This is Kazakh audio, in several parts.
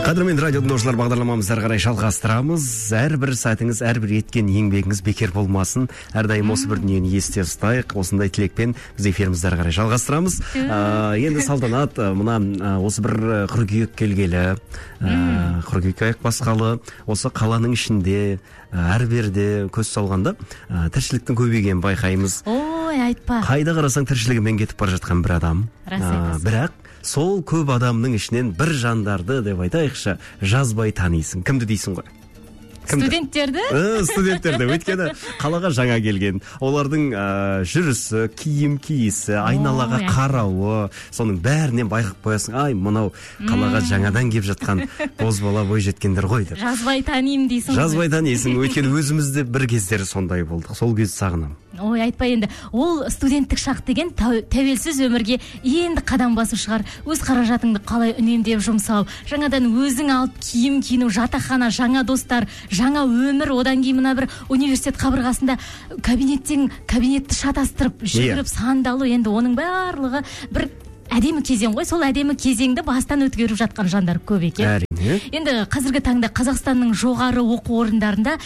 Қадірмен радио тыңдаушылар, бағдарламамызды әрі қарай жалғастырамыз. Әрбір сәтіңіз, әрбір еткен еңбегіңіз бекер болмасын. Әрдайым осы бір дүниені есте ұстайық. Осындай тілекпен біз эфирімізді әрі қарай жалғастырамыз. Енді Салтанат, мына осы бір қыркүйек келгелі, қыркүйек аяқ басқалы, осы қаланың ішінде әрберде көз салғанда тіршіліктің көбейгенін байқаймыз. Ой, айтпа. Қайда қарасаң тіршілігімен кетіп бара жатқан бір адам. Бірақ сол көп адамның ішінен бір жандарды деп айтайықшы, жазбай танисың. Кімді дейсің ғой? Студенттерді? Студенттерді. Өйткені қалаға жаңа келген. Олардың жүрісі, киім киісі, айналаға қарауы, соның бәрінен байқап қоясың. Ай, мынау қалаға жаңадан келіп жатқан бозбала бойжеткендер ғой деп. Жазбай танимын дейсің. Жазбай танисың. Өйткені өзімізде бір кездері сондай болдық. Сол кезде сағынам. Ой, айтпа енді. Ол студенттік шақ деген тәуелсіз өмірге енді қадам басу шығар. Өз қаражатыңды қалай үнемдеп жұмсау, жаңадан өзің алып киім киіну, жатақхана, жаңа достар, жаңа өмір, одан кейін мына бір университет қабырғасында кабинетті шатастырып жүгіріп сандалу, енді оның барлығы бір әдемі кезең ғой. Сол әдемі кезеңді бастан өткеріп жатқан жандар көп екен. Енді қазіргі таңда Қазақстанның жоғары оқу орындарында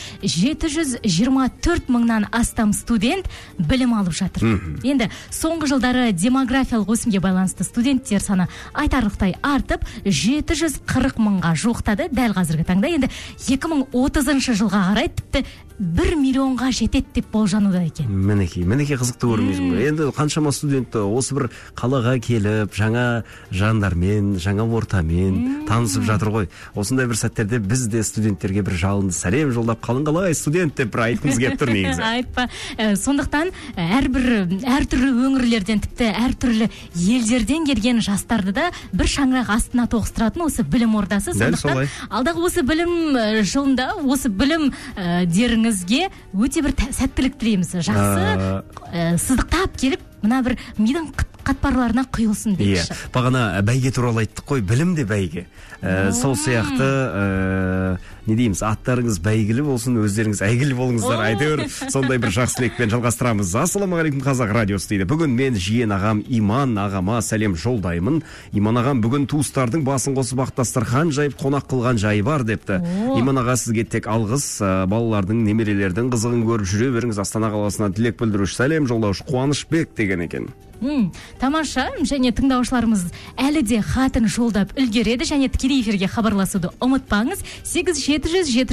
724 мыңнан астам студент білім алып жатыр. Енді соңғы жылдары демографиялық өсімге байланысты студенттер саны айтарлықтай артып, 740 мыңға жуықтады дәл қазіргі таңда. Енді 2030 жылға қарай тіпті 1 миллионға жетеді деп болжануда екен. Мінекей қызықты көрмейсің ғой. Енді қаншама студент осы бір қалаға келіп, жаңа жандармен, жаңа ортамен танысып жатыр ғой. Осындай бір сәттерде біз де студенттерге бір жалынды сәлем жолдап, қалай студент деп бір айтқымыз келіп тұр негізі. Айтпа. Сондықтан әртүрлі өңірлерден, тіпті әртүрлі елдерден келген жастарды да бір шаңырақ астына тоғыстыратын осы білім ордасы. Сондықтан алдағы осы білім жылында, осы білім деріңізге өте бір сәттілік тілейміз. Жақсы сыздықтап келіп, мына бір мидың қатпарларына құйылсын дейікші. Бағана бәйге туралы айттық қой, білім де бәйге. Сол сияқты не дейміз, аттарыңыз бәйгілі болсын, өздеріңіз әйгілі болыңыздар. Әйтеуір сондай бір жақсы тілекпен жалғастырамыз. Ассалаумағалейкум, Қазақ радиосы дейді. Бүгін мен жиен ағам Иман ағама сәлем жолдаймын. Иман ағам бүгін туыстардың басын қосып ақ дастархан жайып қонақ қылған жайы бар депті. Иман аға, сізге тек алғыс, балалардың, немерелердің қызығын көріп жүре беріңіз. Астана қаласына тілек білдіруші сәлем жолдаушы Қуанышбек деген екен. Тамаша, және тыңдаушыларымыз әлі де хатын жолдап үлгереді, және тікелей эфирге хабарласуды ұмытпаңыз.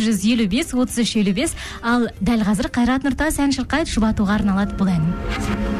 8-700-755-3355. Ал дәл қазір Қайрат Нұртас ән шырқайды, жұбатуға арналады бұл ән.